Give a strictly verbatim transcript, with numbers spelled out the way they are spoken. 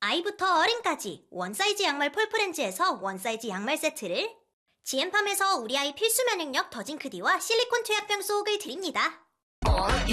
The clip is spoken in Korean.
아이부터 어른까지 원사이즈 양말 폴프렌즈에서 원사이즈 양말 세트를, 지엠팜에서 우리 아이 필수 면역력 더징크디와 실리콘 투약병 소옥을 드립니다.